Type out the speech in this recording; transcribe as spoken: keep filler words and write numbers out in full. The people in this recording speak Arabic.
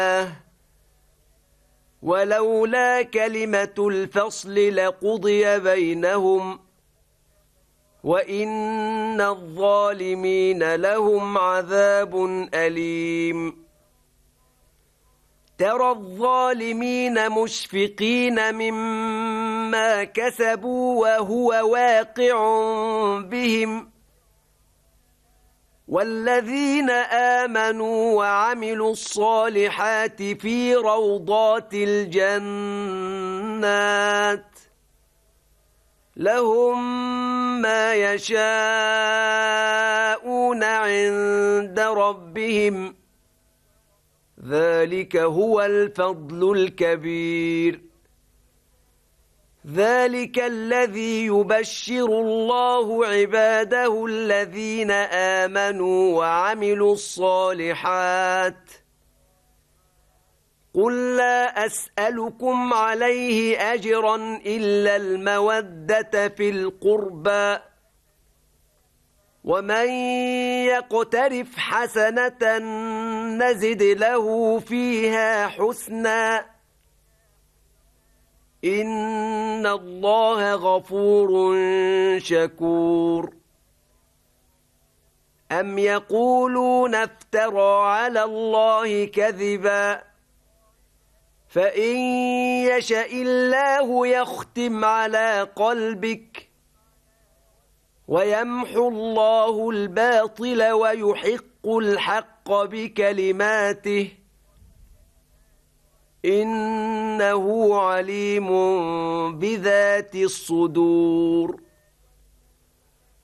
ولولا كلمة الفصل لقضي بينهم وإن الظالمين لهم عذاب أليم ترى الظالمين مشفقين مما كسبوا وهو واقع بهم والذين آمنوا وعملوا الصالحات في روضات الجنات لهم ما يشاءون عند ربهم ذلك هو الفضل الكبير ذلك الذي يبشر الله عباده الذين آمنوا وعملوا الصالحات قل لا أسألكم عليه أجرا إلا المودة في القربى ومن يقترف حسنة نزد له فيها حسنا إن الله غفور شكور أم يقولون افترى على الله كذبا فإن يشأ الله يختم على قلبك ويمحو الله الباطل ويحق الحق بكلماته إنه عليم بذات الصدور